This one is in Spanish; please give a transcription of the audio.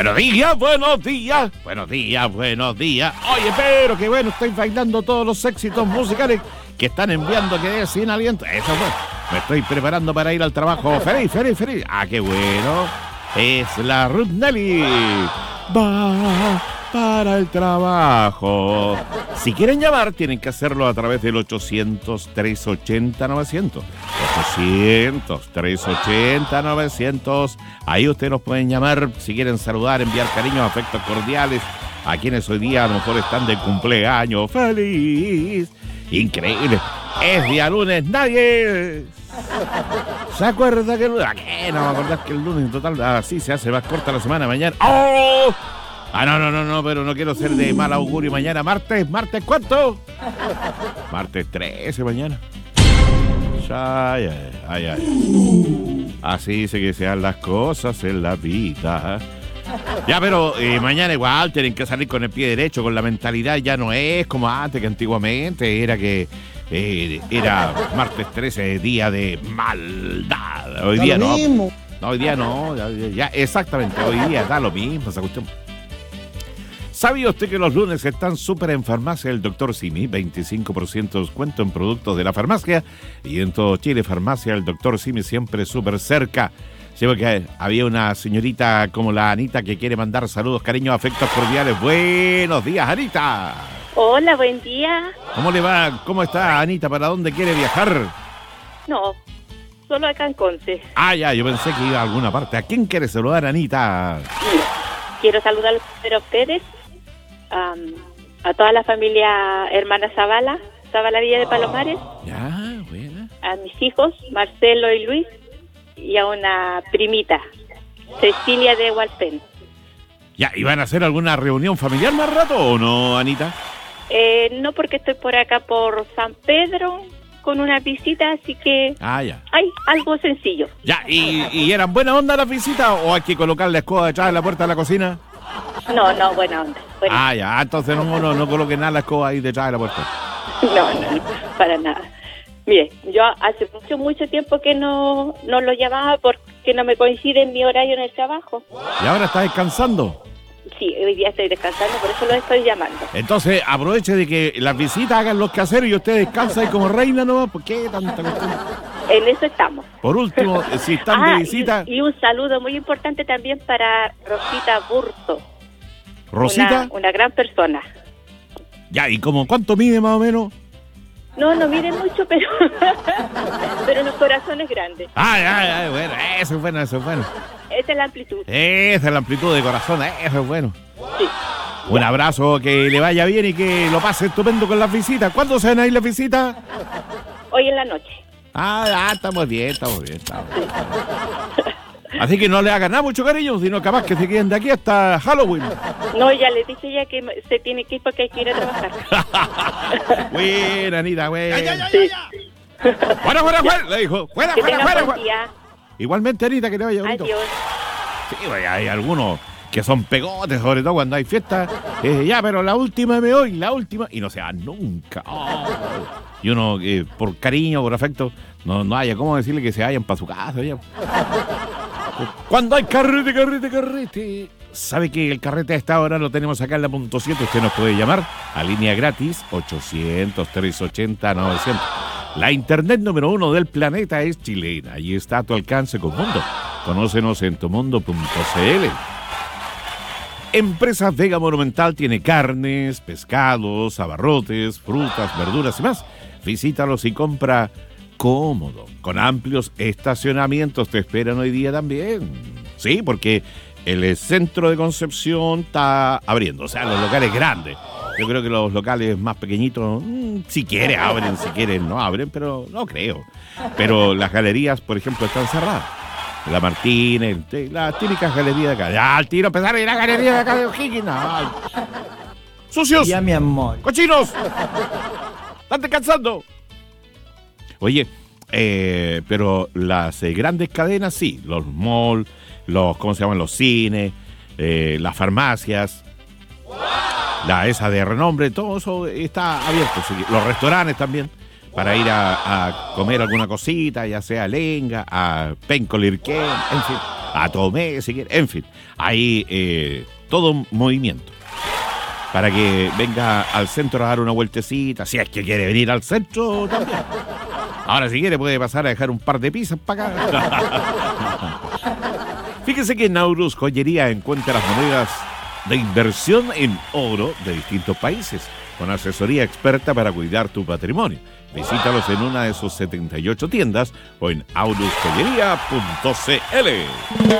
Buenos días, buenos días. Buenos días, buenos días. Oye, pero qué bueno, estoy bailando todos los éxitos musicales que están enviando que es sin aliento. Eso fue. Me estoy preparando para ir al trabajo. Feliz, feliz, feliz. Ah, qué bueno. Es la Ruth Nelly. Va para el trabajo. Si quieren llamar, tienen que hacerlo a través del 800-380-900. 800-380-900. Ahí ustedes nos pueden llamar si quieren saludar, enviar cariños, afectos cordiales a quienes hoy día a lo mejor están de cumpleaños. ¡Feliz! Increíble. Es día lunes, nadie ¿se acuerda que el lunes? ¿A qué no me acordás que el lunes en total así se hace más corta la semana mañana? ¡Oh! Ah, no, pero no quiero ser de mal augurio mañana. ¿Martes cuánto? Martes 13 mañana. Ay. Así dice que sean las cosas en la vida. Ya, pero mañana igual tienen que salir con el pie derecho, con la mentalidad. Ya no es como antes, que antiguamente era que era martes 13, día de maldad. Hoy día no. No, hoy día no. Ya, exactamente, hoy día da lo mismo esa cuestión. ¿Sabía usted que los lunes están súper en Farmacia el Dr. Simi? 25% de descuento en productos de la farmacia. Y en todo Chile, Farmacia el Dr. Simi siempre súper cerca. Sí, porque había una señorita como la Anita que quiere mandar saludos, cariños, afectos cordiales. Buenos días, Anita. Hola, buen día. ¿Cómo le va? ¿Cómo está, Anita? ¿Para dónde quiere viajar? No, solo acá en Conce. Ah, ya, yo pensé que iba a alguna parte. ¿A quién quiere saludar, Anita? Mira, quiero saludar a ustedes, a toda la familia hermana Zavala Villa de Palomares. Ya, buena. A mis hijos, Marcelo y Luis, y a una primita, Cecilia de Hualpén. Ya, ¿y van a hacer alguna reunión familiar más rato o no, Anita? No, porque estoy por acá por San Pedro con una visita, así que ya. hay algo sencillo. Ya, ¿y eran buena onda las visitas o hay que colocar la escoba detrás de la puerta de la cocina? No, buena onda. Buena. Ya, entonces no coloquen nada la escoba ahí detrás de la puerta. No, para nada. Mire, yo hace mucho tiempo que no lo llamaba porque no me coincide en mi horario en el trabajo. ¿Y ahora está descansando? Sí, hoy día estoy descansando, por eso lo estoy llamando. Entonces, aproveche de que las visitas hagan los quehaceres y usted descansa ahí como reina nomás. ¿Por qué tanta cuestión? En eso estamos. Por último, si están de visita... Y un saludo muy importante también para Rosita Burto. ¿Rosita? Una gran persona. Ya, ¿y como cuánto mide más o menos? No mide mucho, pero los corazones grandes. Bueno, eso es bueno. Esa es la amplitud. Esa es la amplitud de corazón, eso es bueno. Sí. Un abrazo, que le vaya bien y que lo pase estupendo con las visitas. ¿Cuándo se van a ir las visitas? Hoy en la noche. Estamos bien. Sí. Así que no le hagan nada mucho cariño, sino capaz que se queden de aquí hasta Halloween. No, ya le dije ya que se tiene que ir porque hay que ir a trabajar. Buena, Anita, buena. Ya. Fuera, le dijo. Fuera. Igualmente, Anita, que te vaya bonito. Adiós. Sí, hay algunos que son pegotes, sobre todo cuando hay fiesta. Pero la última me voy, y no se va nunca. Y uno, por cariño, por afecto, no haya cómo decirle que se vayan para su casa. Ya. Cuando hay carrete. ¿Sabe que el carrete a esta hora lo tenemos acá en la punto 7? Usted nos puede llamar a línea gratis 800-380-900. La internet número 1 del planeta es chilena. Ahí está a tu alcance con Mundo. Conócenos en tumundo.cl. Empresa Vega Monumental tiene carnes, pescados, abarrotes, frutas, verduras y más. Visítalos y compra cómodo, con amplios estacionamientos. Te esperan hoy día también. Sí, porque el centro de Concepción está abriendo, o sea, los locales grandes. Yo creo que los locales más pequeñitos, si quieren abren, si quieren no abren, pero no creo. Pero las galerías, por ejemplo, están cerradas. La Martínez, las típicas galerías de acá. Ya, al tiro empezar a ir a la galería de acá de O'Higgins. ¡Sucios! Ya, mi amor. ¡Cochinos! ¡Están descansando! Oye, pero las grandes cadenas, sí. Los malls, ¿cómo se llaman? Los cines, las farmacias, esa de renombre, todo eso está abierto. Sí. Los restaurantes también, para ir a comer alguna cosita, ya sea lenga, a pencolirquén, en fin. a Tomé, si quiere. En fin, hay todo un movimiento para que venga al centro a dar una vueltecita, si es que quiere venir al centro también. Ahora, si quiere, puede pasar a dejar un par de pizzas para acá. Fíjese que Naurus Joyería encuentra las monedas de inversión en oro de distintos países, con asesoría experta para cuidar tu patrimonio. Visítalos en una de sus 78 tiendas o en aurusjoyería.cl.